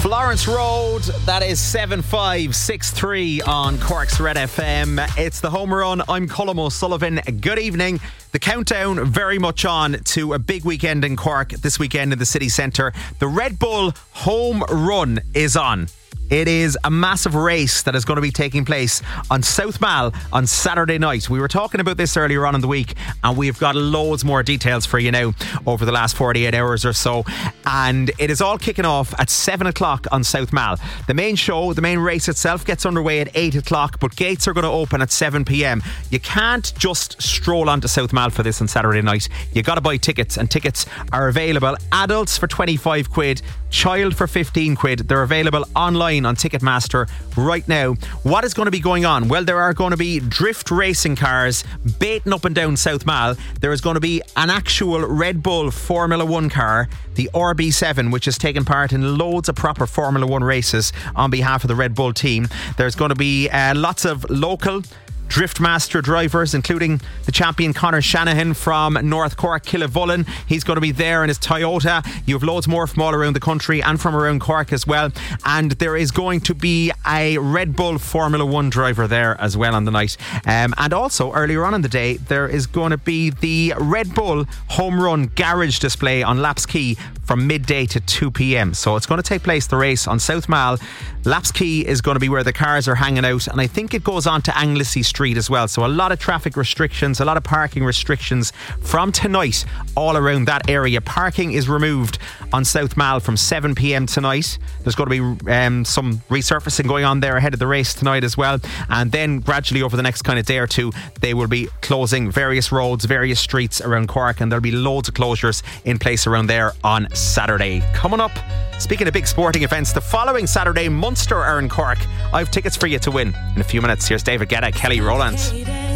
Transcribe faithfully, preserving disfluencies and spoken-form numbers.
Florence Road, that is seven five six three on Cork's Red F M. It's the Home Run. I'm Colm O'Sullivan. Good evening. The countdown very much on to a big weekend in Cork this weekend in the city centre. The Red Bull Home Run is on. It is a massive race that is going to be taking place on South Mall on Saturday night. We were talking about this earlier on in the week, and we've got loads more details for you now over the last forty-eight hours or so. And it is all kicking off at seven o'clock on South Mall. The main show, the main race itself, gets underway at eight o'clock, but gates are going to open at seven p.m. You can't just stroll onto South Mall for this on Saturday night. You got to buy tickets, and tickets are available. Adults for twenty-five quid, child for fifteen quid. They're available online on Ticketmaster right now. What is going to be going on? Well, there are going to be drift racing cars baiting up and down South Mall. There is going to be an actual Red Bull Formula One car, the R B seven, which has taken part in loads of proper Formula One races on behalf of the Red Bull team. There's going to be uh, lots of local Driftmaster drivers, including the champion Conor Shanahan from North Cork, Killavullen. He's going to be there in his Toyota. You have loads more from all around the country and from around Cork as well. And there is going to be a Red Bull Formula One driver there as well on the night. Um, and also, earlier on in the day, there is going to be the Red Bull Home Run Garage display on Laps Quay from midday to two p.m. So it's going to take place, the race, on South Mall. Laps Quay is going to be where the cars are hanging out, and I think it goes on to Anglesey Street as well. So a lot of traffic restrictions, a lot of parking restrictions from tonight all around that area. Parking is removed on South Mall from seven p.m. tonight. There's going to be um, some resurfacing going on there ahead of the race tonight as well. And then gradually over the next kind of day or two, they will be closing various roads, various streets around Cork, and there'll be loads of closures in place around there on Saturday. Coming up, speaking of big sporting events, the following Saturday, Munster are in Cork. I've tickets for you to win in a few minutes. Here's David Guetta, Kelly Rowlands.